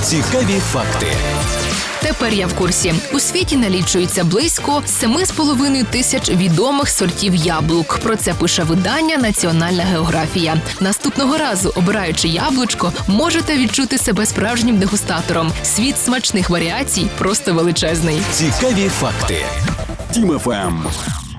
Цікаві факти. Тепер я в курсі. У світі налічується близько 7,5 тисяч відомих сортів яблук. Про це пише видання «Національна географія». Наступного разу, обираючи яблучко, можете відчути себе справжнім дегустатором. Світ смачних варіацій просто величезний. Цікаві факти. Тім ФМ.